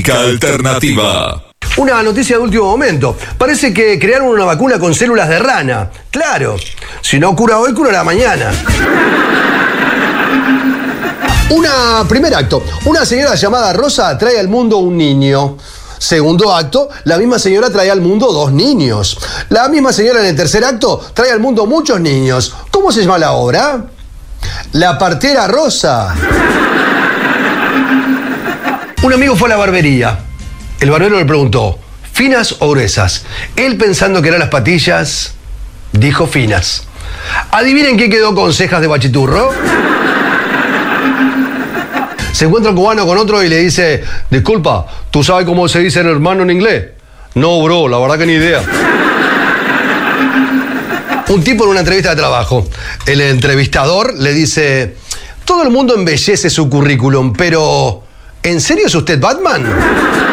Alternativa. Una noticia de último momento. Parece que crearon una vacuna con células de rana. Claro, si no cura hoy, curará mañana. Primer acto. Una señora llamada Rosa trae al mundo un niño. Segundo acto, la misma señora trae al mundo 2 niños. La misma señora en el tercer acto trae al mundo muchos niños. ¿Cómo se llama la obra? La partera Rosa. Un amigo fue a la barbería. El barbero le preguntó, ¿finas o gruesas? Él, pensando que eran las patillas, dijo finas. ¿Adivinen qué quedó con cejas de bachiturro? Se encuentra un cubano con otro y le dice, disculpa, ¿tú sabes cómo se dice hermano en inglés? No, bro, la verdad que ni idea. Un tipo en una entrevista de trabajo. El entrevistador le dice, todo el mundo embellece su currículum, pero ¿en serio es usted Batman?